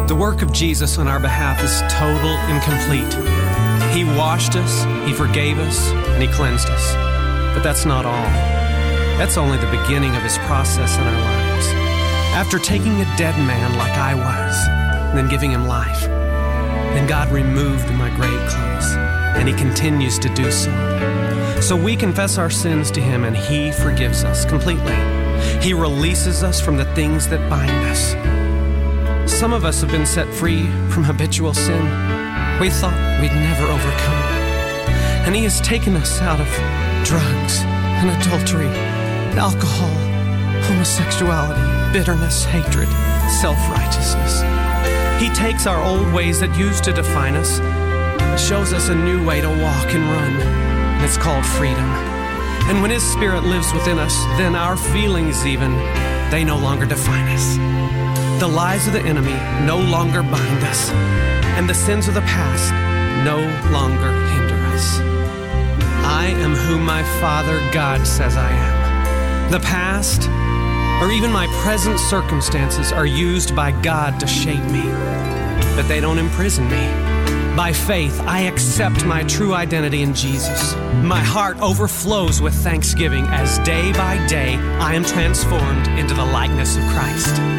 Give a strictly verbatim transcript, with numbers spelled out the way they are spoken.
The work of Jesus on our behalf is total and complete. He washed us, He forgave us, and He cleansed us. But that's not all. That's only the beginning of His process in our lives. After taking a dead man like I was, and then giving him life, then God removed my grave clothes, and He continues to do so. So we confess our sins to Him, and He forgives us completely. He releases us from the things that bind us. Some of us have been set free from habitual sin we thought we'd never overcome. And He has taken us out of drugs and adultery, alcohol, homosexuality, bitterness, hatred, self-righteousness. He takes our old ways that used to define us and shows us a new way to walk and run. And it's called freedom. And when His Spirit lives within us, then our feelings even, they no longer define us. The lies of the enemy no longer bind us, and the sins of the past no longer hinder us. I am who my Father God says I am. The past, or even my present circumstances, are used by God to shape me, but they don't imprison me. By faith, I accept my true identity in Jesus. My heart overflows with thanksgiving as day by day I am transformed into the likeness of Christ.